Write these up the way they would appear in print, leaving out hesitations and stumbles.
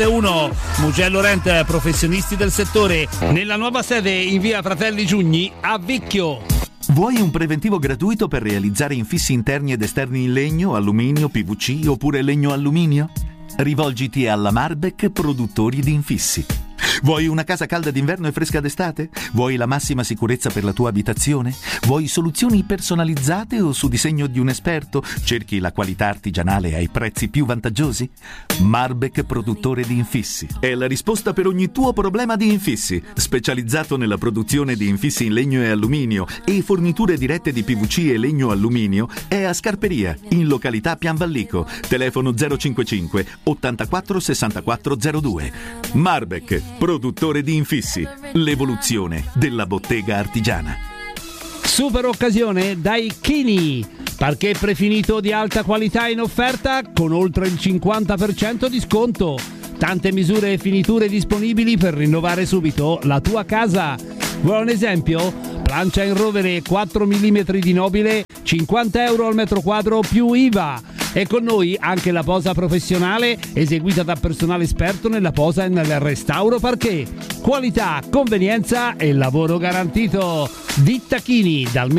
1 Mugello Rent, professionisti del settore, nella nuova sede in via Fratelli Giugni a Vicchio. Vuoi un preventivo gratuito per realizzare infissi interni ed esterni in legno, alluminio, PVC oppure legno-alluminio? Rivolgiti alla Marbek Produttori di Infissi. Vuoi una casa calda d'inverno e fresca d'estate? Vuoi la massima sicurezza per la tua abitazione? Vuoi soluzioni personalizzate o su disegno di un esperto? Cerchi la qualità artigianale ai prezzi più vantaggiosi? Marbek Produttore di Infissi è la risposta per ogni tuo problema di infissi. Specializzato nella produzione di infissi in legno e alluminio e forniture dirette di PVC e legno-alluminio, è a Scarperia, in località Pianvallico. Telefono 055 84 64 02. Marbek Produttore di Infissi, l'evoluzione della bottega artigiana. Super occasione dai Chini. Parquet prefinito di alta qualità in offerta con oltre il 50% di sconto. Tante misure e finiture disponibili per rinnovare subito la tua casa. Vuoi un esempio? Plancia in rovere 4 mm di nobile, 50 euro al metro quadro più IVA. E con noi anche la posa professionale eseguita da personale esperto nella posa e nel restauro parquet. Qualità, convenienza e lavoro garantito. Ditta Chini, dal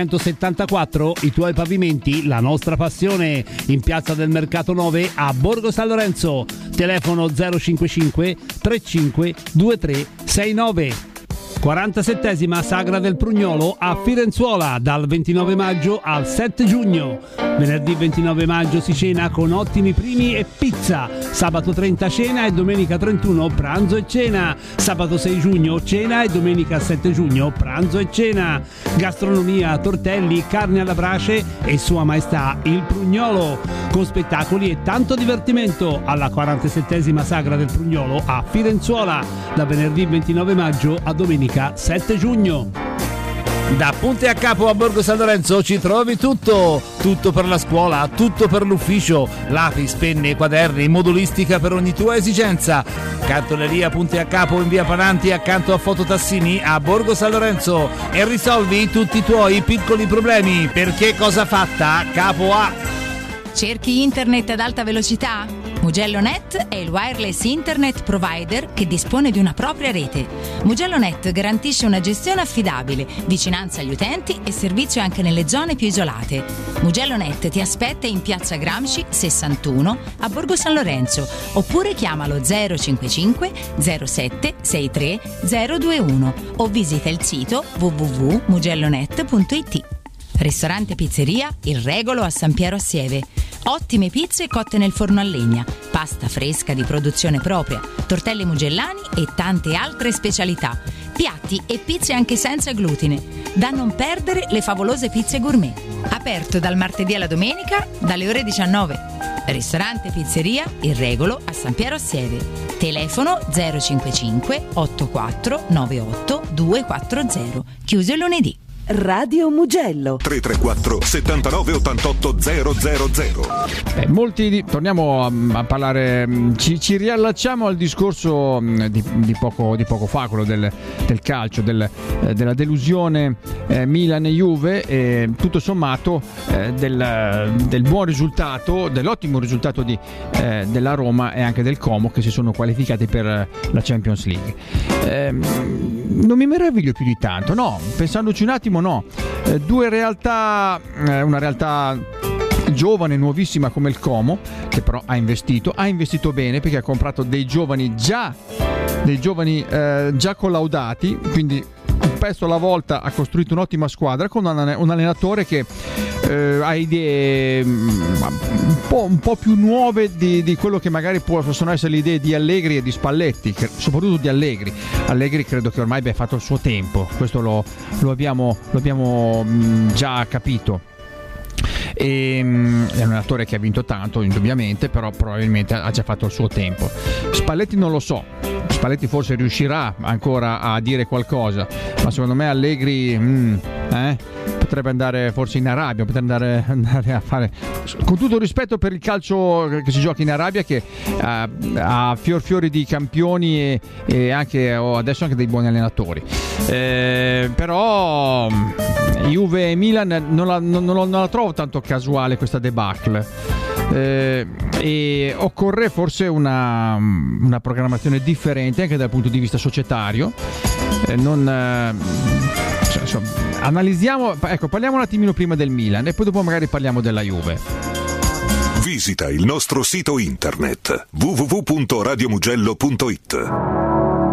1974 i tuoi pavimenti, la nostra passione. In piazza del Mercato 9 a Borgo San Lorenzo. Telefono 055 35 23 69. 47esima Sagra del Prugnolo a Firenzuola dal 29 maggio al 7 giugno. Venerdì 29 maggio si cena con ottimi primi e pizza. Sabato 30 cena e domenica 31 pranzo e cena. Sabato 6 giugno cena e domenica 7 giugno pranzo e cena. Gastronomia, tortelli, carne alla brace e Sua Maestà il Prugnolo. Con spettacoli e tanto divertimento alla 47esima Sagra del Prugnolo a Firenzuola da venerdì 29 maggio a domenica 7 giugno. Da Punte a Capo a Borgo San Lorenzo ci trovi tutto per la scuola, tutto per l'ufficio, lapis, penne, quaderni, modulistica per ogni tua esigenza. Cartoleria Punte a Capo in via Pananti accanto a Fototassini a Borgo San Lorenzo e risolvi tutti i tuoi piccoli problemi, perché cosa fatta Capo A. Cerchi internet ad alta velocità? Mugello.net è il wireless internet provider che dispone di una propria rete. Mugello.net garantisce una gestione affidabile, vicinanza agli utenti e servizio anche nelle zone più isolate. Mugello.net ti aspetta in piazza Gramsci 61 a Borgo San Lorenzo oppure chiamalo 055 07 63 021 o visita il sito www.mugellonet.it. Ristorante Pizzeria Il Regolo a San Piero a Sieve. Ottime pizze cotte nel forno a legna, pasta fresca di produzione propria, tortelli mugellani e tante altre specialità. Piatti e pizze anche senza glutine. Da non perdere le favolose pizze gourmet. Aperto dal martedì alla domenica dalle ore 19. Ristorante Pizzeria Il Regolo a San Piero a Sieve. Telefono 055 84 98 240. Chiuso il lunedì. Radio Mugello 334 79 88 000. Torniamo a parlare, ci riallacciamo al discorso di poco fa, quello del calcio, della delusione Milan e Juve, e tutto sommato del buon risultato, dell'ottimo risultato della Roma e anche del Como, che si sono qualificati per la Champions League. Non mi meraviglio più di tanto, no, pensandoci un attimo, no. Due realtà, una realtà giovane, nuovissima come il Como, che però ha investito bene, perché ha comprato dei giovani già collaudati, quindi un pezzo alla volta ha costruito un'ottima squadra con un allenatore che ha idee un po' più nuove di quello che magari possono essere le idee di Allegri e di Spalletti, soprattutto di Allegri. Allegri credo che ormai abbia fatto il suo tempo, questo lo abbiamo già capito. È un allenatore che ha vinto tanto, indubbiamente, però probabilmente ha già fatto il suo tempo. Spalletti non lo so, Spalletti forse riuscirà ancora a dire qualcosa, ma secondo me Allegri potrebbe andare forse in Arabia, potrebbe andare a fare, con tutto il rispetto per il calcio che si gioca in Arabia, che ha fiori di campioni e anche adesso anche dei buoni allenatori, però Juve e Milan non la trovo tanto casuale questa debacle. e occorre forse una programmazione differente anche dal punto di vista societario. Analizziamo, ecco, parliamo un attimino prima del Milan e poi dopo magari parliamo della Juve. Visita il nostro sito internet www.radiomugello.it.